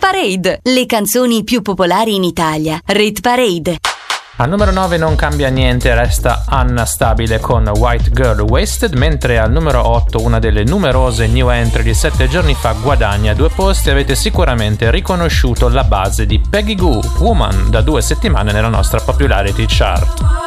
Parade, le canzoni più popolari in Italia. Rit Parade. Al numero 9 non cambia niente, resta Anna stabile con White Girl Wasted, mentre al numero 8 una delle numerose new entry di 7 giorni fa guadagna 2 posti. Avete sicuramente riconosciuto la base di Peggy Gou, Woman, da 2 settimane nella nostra Popularity Chart.